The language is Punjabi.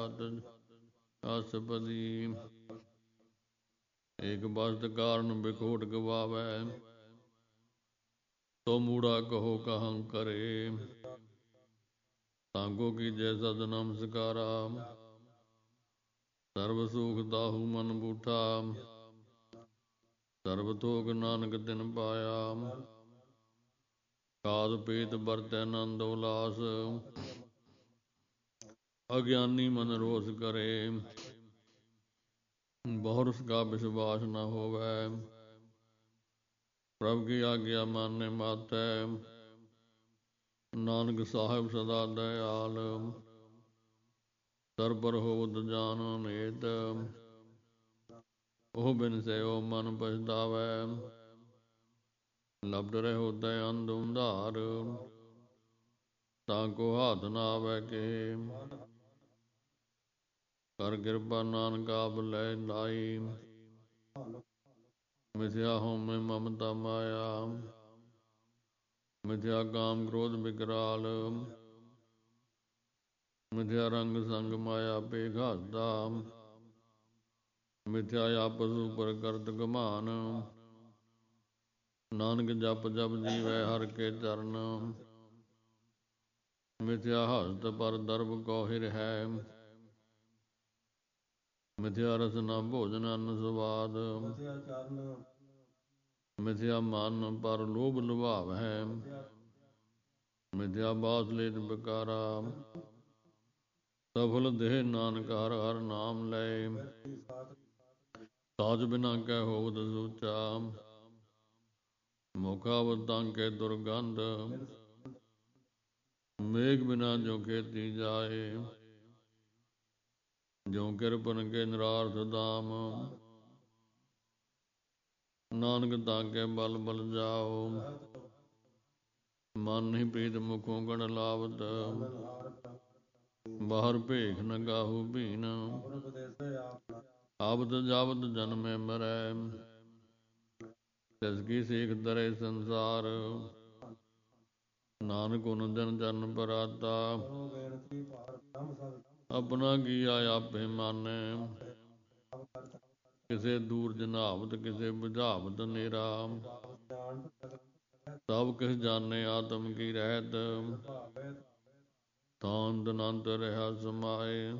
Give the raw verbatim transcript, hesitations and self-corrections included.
ਪਤ ਅਸਪਦੀ। ਏਕ ਬਸਤ ਕਾਰਨ ਬਿਖੋਟ ਗਵਾਵੈ, ਤੋ ਮੂੜਾ ਕਹੋ ਕਹੰ ਕਰੇ। ਤਾਂਕੋ ਕੀਜੈ ਸਦ ਨਮਸਕਾਰਾ, ਸਰਬ ਸੁਖ ਦਾਹੂ ਮਨ ਬੂਠਾ। ਸਰਬ ਥੋਕ ਨਾਨਕ ਤਿਨ ਪਾਇਆ, ਖਾਦ ਪੀਤ ਵਰਤੈ ਨੰਦ ਉਲਾਸ। ਅਗਿਆਨੀ ਮਨ ਰੋਸ ਕਰੇ, ਬਹੁਰਸ ਕਾ ਵਿਸ਼ਵਾਸ ਨ ਹੋਵੈ। ਪ੍ਰਭ ਕੀ ਆਗਿਆ ਮਾਨੈ ਮਾਤੈ, ਨਾਨਕ ਸਾਹਿਬ ਸਦਾ ਦਇਆਲ। ਸਰਬਰ ਹੋਵਤ ਜਾਨ ਅਨੇਤ, ਉਹ ਬਿਨ ਸੇਓ ਮਨ ਪਛਤਾਵੈ। ਲਪਟ ਰਹਿਓ ਦਇ ਅੰਧ ਅੰਧਾਰ, ਤਾਂ ਕੋ ਹਾਥ ਨ ਆਵੈ ਕੇ। ਕਰ ਕਿਰਪਾ ਨਾਨਕ ਆਪ ਲੈ ਲਾਈ, ਮਿਥਿਆ ਹਉਮੈ ਮਮਤਾ ਮਾਇਆ। ਮਿਥਿਆ ਕਾਮ ਕ੍ਰੋਧ ਵਿਕਰਾਲ, ਮਿਥਿਆ ਰੰਗ ਸੰਗ ਮਾਇਆ ਬੇਘਾਤਾ। ਮਿਥਿਆ ਆਪਸ ਉਪਰ ਕਰਤ ਗੁਮਾਨ, ਨਾਨਕ ਜਪ ਜਪ ਜੀਵੈ ਹਰਿ ਕੇ ਚਰਨ। ਮਿਥਿਆ ਹਸਤ ਪਰ ਦਰਬ ਕੋ ਹਿਰਹੈ, ਮਿਥਿਆ ਰਸਨਾ ਭੋਜਨ ਅਨ ਸਵਾਦ। ਮਿਥਿਆ ਮਨ ਪਰ ਲੋਭ ਲੁਭਾਵਹਿ, ਮਿਥਿਆ ਬਾਸ ਲੇਤ ਬਿਕਾਰਾ। ਸਫਲ ਦੇਹ ਨਾਨਕ ਹਰਿ ਹਰਿ ਨਾਮ ਲਏ, ਸਾਚ ਬਿਨਾ ਕੈ ਹੋਵਤ ਸੂਚਾ। ਮੁਖ ਆਵਤ ਤਾਂ ਕੇ ਦੁਰਗੰਧ, ਮੇਘ ਬਿਨਾ ਜੋ ਖੇਤੀ ਜਾਏ। ਜਿਉ ਕਿਰਪਨ ਕੇ ਨਿਰਾਰਥ ਦਾਮ, ਨਾਨਕ ਤਾਂ ਕੇ ਬਲ ਬਲ ਜਾਓ। ਮਨ ਹੀ ਪ੍ਰੀਤ ਮੁਖੋਂ ਗਣ ਲਾਵਤ, ਬਾਹਰ ਭੇਖ ਨ ਗਾਹੂ ਭੀਨ। ਆਵਤ ਜਾਵਤ ਜਨਮੈ ਮਰੈ, ਤਿਸ ਕੀ ਸੀਖ ਧਰੇ ਸੰਸਾਰ। ਨਾਨਕ ਹੁਨ ਜਨ ਜਨ ਭਰਾਤਾ, ਆਪਣਾ ਕੀਆ ਆਪੇ ਮਾਨੈ। ਕਿਸੇ ਦੂਰ ਜਨਾਵਤ ਕਿਸੇ ਬੁਝਾਵਤ ਨੇਰਾ, ਸਭ ਕਿਛ ਜਾਣੈ ਆਤਮ ਕੀ ਰਹਿਤ। ਤਾਂ ਅੰਤ ਅਨੰਤ ਰਿਹਾ ਸਮਾਏ,